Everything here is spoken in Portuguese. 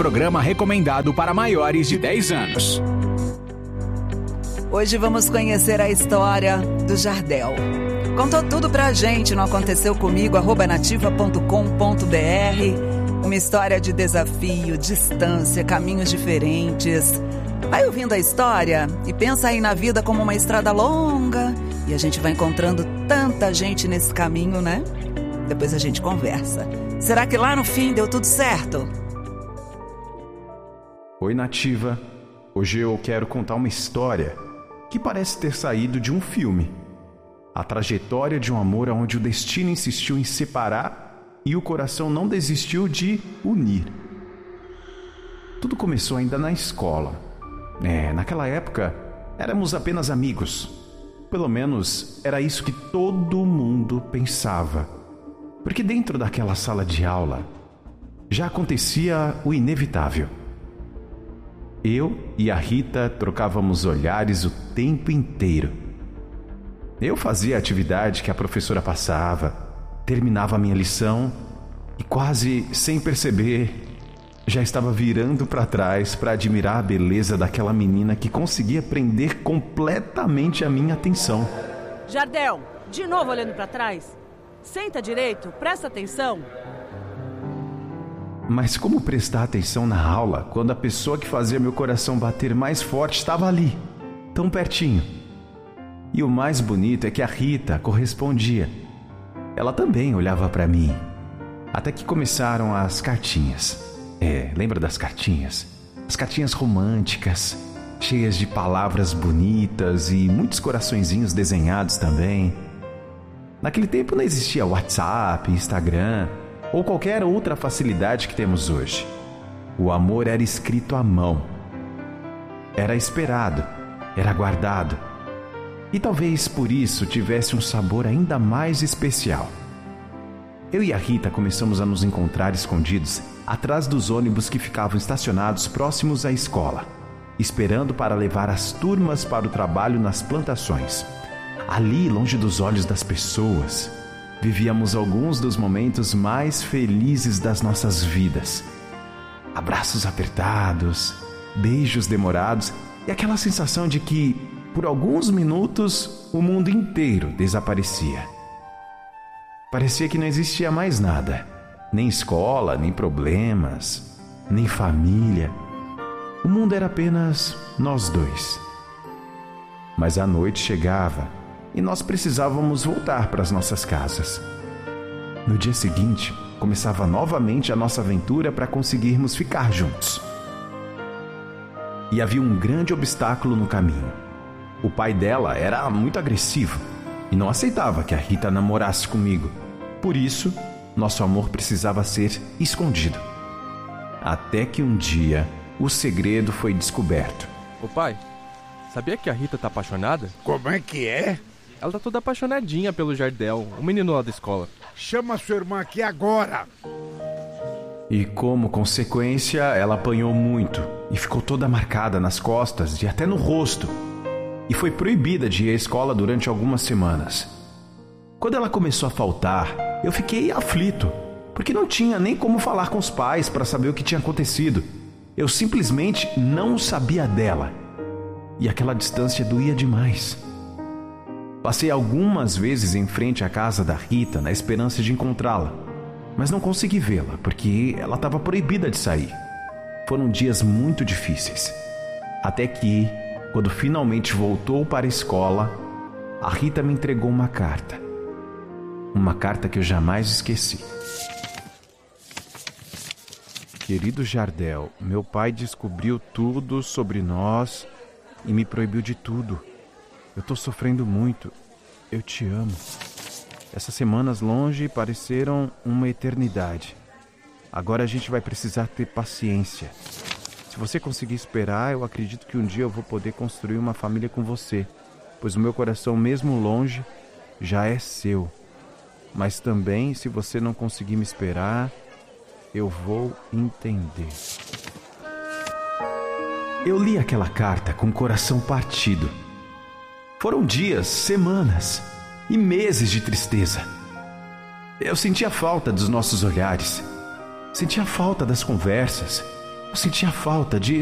programa recomendado para maiores de 10 anos. Hoje vamos conhecer a história do Jardel. Contou tudo pra gente no Aconteceu Comigo, @nativa.com.br. Uma história de desafio, distância, caminhos diferentes. Vai ouvindo a história e pensa aí na vida como uma estrada longa. E a gente vai encontrando tanta gente nesse caminho, né? Depois a gente conversa. Será que lá no fim deu tudo certo? Oi, Nativa. Hoje eu quero contar uma história que parece ter saído de um filme. A trajetória de um amor onde o destino insistiu em separar e o coração não desistiu de unir. Tudo começou ainda na escola. Naquela época, éramos apenas amigos. Pelo menos era isso que todo mundo pensava. Porque dentro daquela sala de aula já acontecia o inevitável. Eu e a Rita trocávamos olhares o tempo inteiro. Eu fazia a atividade que a professora passava, terminava a minha lição e quase sem perceber, já estava virando para trás para admirar a beleza daquela menina que conseguia prender completamente a minha atenção. Jardel, de novo olhando para trás? Senta direito, presta atenção. Mas como prestar atenção na aula quando a pessoa que fazia meu coração bater mais forte estava ali, tão pertinho? E o mais bonito é que a Rita correspondia. Ela também olhava para mim. Até que começaram as cartinhas. Lembra das cartinhas? As cartinhas românticas, cheias de palavras bonitas e muitos coraçõezinhos desenhados também. Naquele tempo não existia WhatsApp, Instagram ou qualquer outra facilidade que temos hoje. O amor era escrito à mão. Era esperado, era guardado. E talvez por isso tivesse um sabor ainda mais especial. Eu e a Rita começamos a nos encontrar escondidos atrás dos ônibus que ficavam estacionados próximos à escola, esperando para levar as turmas para o trabalho nas plantações. Ali, longe dos olhos das pessoas, vivíamos alguns dos momentos mais felizes das nossas vidas. Abraços apertados, beijos demorados e aquela sensação de que, por alguns minutos, o mundo inteiro desaparecia. Parecia que não existia mais nada, nem escola, nem problemas, nem família. O mundo era apenas nós dois. Mas a noite chegava e nós precisávamos voltar para as nossas casas. No dia seguinte, começava novamente a nossa aventura para conseguirmos ficar juntos. E havia um grande obstáculo no caminho. O pai dela era muito agressivo e não aceitava que a Rita namorasse comigo. Por isso, nosso amor precisava ser escondido. Até que um dia, o segredo foi descoberto. Ô pai, sabia que a Rita tá apaixonada? Como é que é? Ela tá toda apaixonadinha pelo Jardel, o menino lá da escola. Chama sua irmã aqui agora! E como consequência, ela apanhou muito e ficou toda marcada nas costas e até no rosto. E foi proibida de ir à escola durante algumas semanas. Quando ela começou a faltar, eu fiquei aflito, porque não tinha nem como falar com os pais para saber o que tinha acontecido. Eu simplesmente não sabia dela. E aquela distância doía demais. Passei algumas vezes em frente à casa da Rita na esperança de encontrá-la, mas não consegui vê-la porque ela estava proibida de sair. Foram dias muito difíceis. Até que, quando finalmente voltou para a escola, a Rita me entregou uma carta. Uma carta que eu jamais esqueci. Querido Jardel, meu pai descobriu tudo sobre nós e me proibiu de tudo. Eu tô sofrendo muito. Eu te amo. Essas semanas longe pareceram uma eternidade. Agora a gente vai precisar ter paciência. Se você conseguir esperar, eu acredito que um dia eu vou poder construir uma família com você, pois o meu coração, mesmo longe, já é seu. Mas também, se você não conseguir me esperar, eu vou entender. Eu li aquela carta com o coração partido. Foram dias, semanas e meses de tristeza. Eu sentia falta dos nossos olhares, sentia falta das conversas, Eu sentia falta de